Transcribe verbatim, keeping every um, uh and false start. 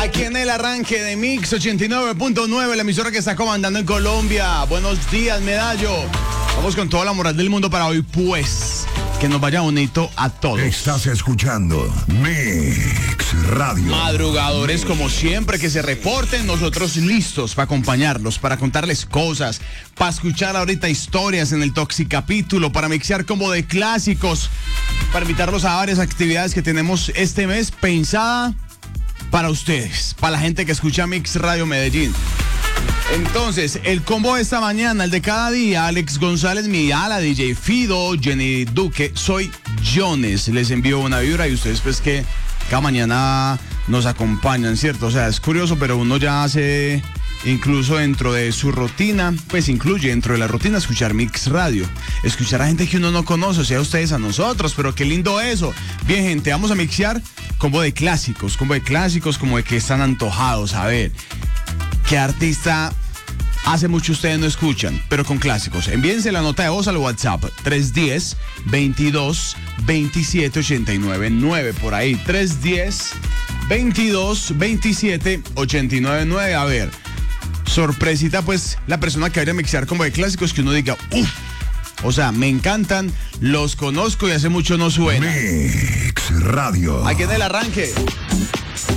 Aquí en el arranque de Mix ochenta y nueve punto nueve, la emisora que está comandando en Colombia. Buenos días, Medallo. Vamos con toda la moral del mundo para hoy, pues. Que nos vaya bonito a todos. Estás escuchando Mix Radio. Madrugadores, como siempre, que se reporten. Nosotros listos para acompañarlos, para contarles cosas, para escuchar ahorita historias en el Toxicapítulo, para mixear como de clásicos, para invitarlos a varias actividades que tenemos este mes pensada para ustedes, para la gente que escucha Mix Radio Medellín. Entonces, el combo de esta mañana, el de cada día: Alex González, Miala, D J Fido, Jenny Duque, soy Jones. Les envío una vibra y ustedes pues que cada mañana nos acompañan, ¿cierto? O sea, es curioso, pero uno ya hace, incluso dentro de su rutina, pues incluye dentro de la rutina escuchar Mix Radio, escuchar a gente que uno no conoce, o sea, ustedes a nosotros, pero qué lindo eso. Bien, gente, vamos a mixear como de clásicos, como de clásicos, como de que están antojados. A ver, ¿qué artista hace mucho ustedes no escuchan, pero con clásicos? Envíense la nota de voz al WhatsApp tres uno cero, veintidós, veintisiete, ochenta y nueve, nueve, por ahí, tres uno cero, veintidós, veintisiete, ochenta y nueve, nueve. A ver, sorpresita pues la persona que vaya a mixear como de clásicos, que uno diga, uff, o sea, me encantan, los conozco y hace mucho no suena. Mix Radio. Aquí en el arranque.